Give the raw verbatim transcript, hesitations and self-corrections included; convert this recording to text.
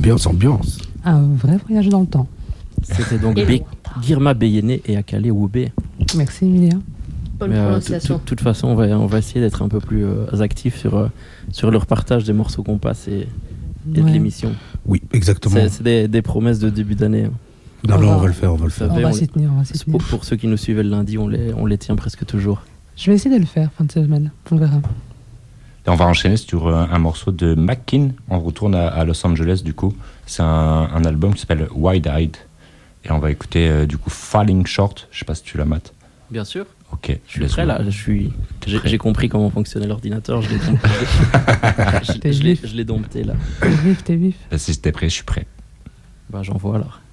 ambiance, ambiance. Un vrai voyage dans le temps. C'était donc Et Be- Girma Beyene et Akale Woube. Merci Emilia. Bonne Mais, euh, prononciation. de toute façon, on va, on va essayer d'être un peu plus euh, actifs sur, euh, sur le repartage des morceaux qu'on passe et, et Ouais. de l'émission. Oui, exactement. C'est, c'est des, des promesses de début d'année. Non, On non, va- on va le faire, on va le faire. On savez, va on- s'y tenir, on va s'y tenir. Pour, pour ceux qui nous suivaient le lundi, on les, on les tient presque toujours. Je vais essayer de le faire fin de semaine. On verra. Et on va enchaîner sur un, un morceau de McKin. On retourne à, à Los Angeles du coup. C'est un, un album qui s'appelle Wide Eyed. Et on va écouter euh, du coup Falling Short. Je sais pas si tu la mates. Bien sûr. Ok, Je suis prêt là. Je suis, j'ai, j'ai compris comment fonctionnait l'ordinateur. Je l'ai dompté. je, T'es je l'ai, vif. je l'ai dompté là. T'es vif, t'es vif. Si t'es prêt, je suis prêt. Bah, j'en vois alors.